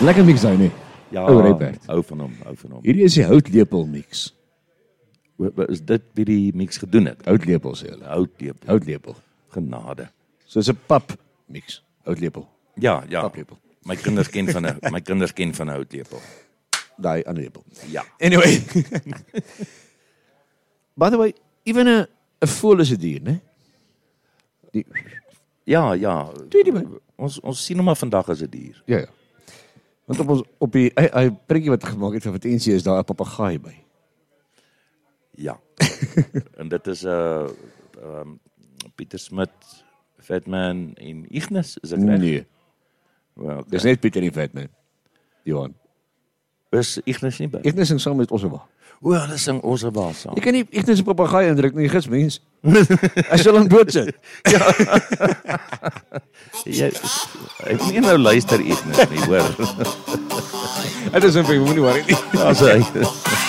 Lekker mix daai, nee. Ja, Ou Rupert. hou van hom. Hierdie is die houtlepel mix. Is dit wie die mix gedoen het? Houtlepel sê hulle. Houtlepel. Genade. So is 'n pap mix. Houtlepel. Ja. Paplepel. My kinders ken van 'n houtlepel. Daai ander lepel. Ja. Anyway. By the way, even 'n voël is 'n dier, né? Ja. Die Ons sien hom maar vandag as 'n dier. Ja. Want op die hy prentjie wat gemaak het van Vatensie is daar 'n papegaai by. Ja. En dit is Pieter Smit, Fatman en Ignis, is ek reg? Nee. Well, okay. Dis net Pieter en Fatman. Johan. Is Ignis nie by? Ignis sing saam met Ossewa. O, hulle sing Ossewa saam. Jy kan nie Ignis 'n papegaai indruk nie, gits mens. Hy sal hom doodsit. Ek moet nie nou luister Ignis nie, hoor. Dit is 'n moenie worry nie. Ja, so.